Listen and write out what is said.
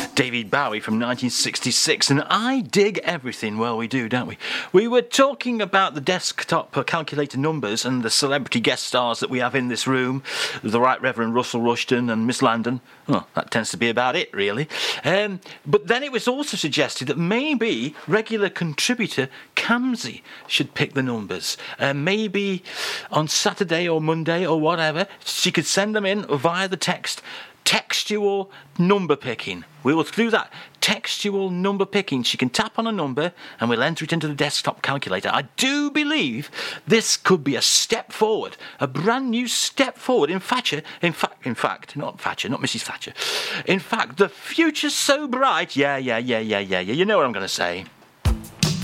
David Bowie from 1966, and I dig everything. Well, we do, don't we? We were talking about the desktop calculator numbers and the celebrity guest stars that we have in this room, the Right Reverend Russell Rushton and Miss Landon. Well, that tends to be about it, really. But then it was also suggested that maybe regular contributor Kamsi should pick the numbers. Maybe on Saturday or Monday or whatever, she could send them in via the textual number picking. We will do that. Textual number picking. She can tap on a number and we'll enter it into the desktop calculator. I do believe this could be a step forward, a brand new step forward. In fact, not Mrs. Thatcher. In fact, the future's so bright. Yeah. You know what I'm going to say.